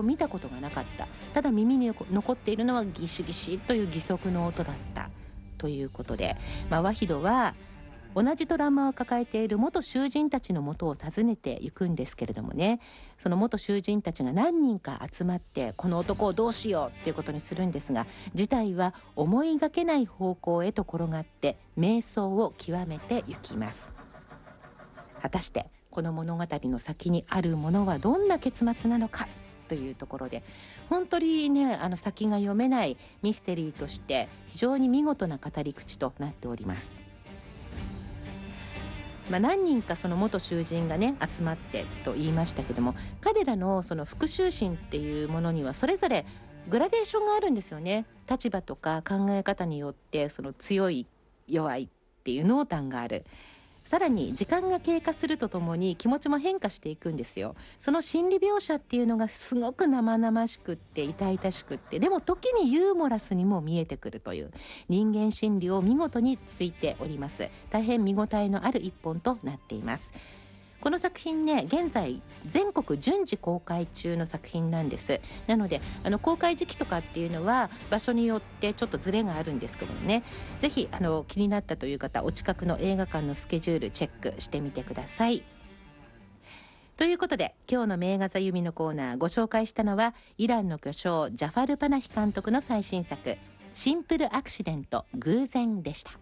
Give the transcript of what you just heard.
を見たことがなかった。ただ耳に残っているのはギシギシという義足の音だったということで、ワヒドは同じトラウマを抱えている元囚人たちの元を訪ねていくんですけれどもね、その元囚人たちが何人か集まってこの男をどうしようっていうことにするんですが、事態は思いがけない方向へと転がって迷走を極めていきます。果たしてこの物語の先にあるものはどんな結末なのかというところで、本当にね、先が読めないミステリーとして非常に見事な語り口となっております。何人かその元囚人がね集まってと言いましたけども、彼らのその復讐心っていうものにはそれぞれグラデーションがあるんですよね。立場とか考え方によってその強い弱いっていう濃淡がある。さらに時間が経過するとともに気持ちも変化していくんですよ。その心理描写っていうのがすごく生々しくって痛々しくって、でも時にユーモラスにも見えてくるという人間心理を見事についております。大変見応えのある一本となっています。この作品ね、現在全国順次公開中の作品なんです。なので公開時期とかっていうのは場所によってちょっとズレがあるんですけどもね、ぜひ気になったという方、お近くの映画館のスケジュールチェックしてみてください。ということで今日の名画座弓のコーナー、ご紹介したのはイランの巨匠ジャファル・パナヒ監督の最新作シンプルアクシデント偶然でした。